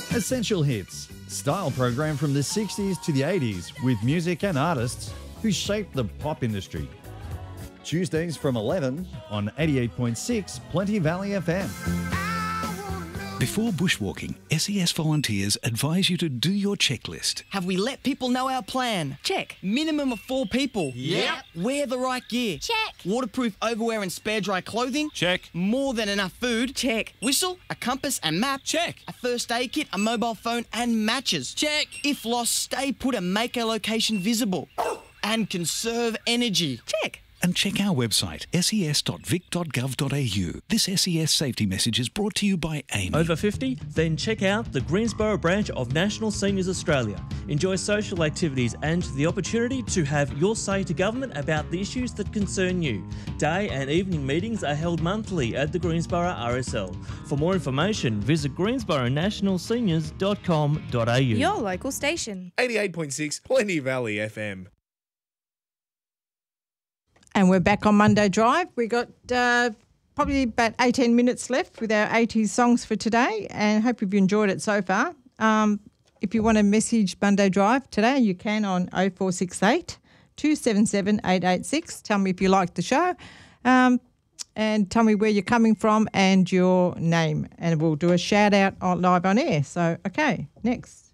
Essential Hits, style program from the 60s to the 80s with music and artists who shaped the pop industry. Tuesdays from 11 on 88.6 Plenty Valley FM. Before bushwalking, SES volunteers advise you to do your checklist. Have we let people know our plan? Check. Minimum of 4 people? Yep. Wear the right gear? Check. Waterproof overwear and spare dry clothing? Check. More than enough food? Check. Whistle, a compass and map? Check. A first aid kit, a mobile phone and matches? Check. If lost, stay put and make our location visible. And conserve energy? Check. And check our website, ses.vic.gov.au. This SES safety message is brought to you by AAMI. Over 50? Then check out the Greensboro branch of National Seniors Australia. Enjoy social activities and the opportunity to have your say to government about the issues that concern you. Day and evening meetings are held monthly at the Greensboro RSL. For more information, visit greensboronationalseniors.com.au. Your local station. 88.6 Plenty Valley FM. And we're back on Monday Drive. We got probably about 18 minutes left with our 80s songs for today, and hope you've enjoyed it so far. If you want to message Monday Drive today, you can on 0468 277 886. Tell me if you like the show, and tell me where you're coming from and your name, and we'll do a shout out live on air. So, okay, next.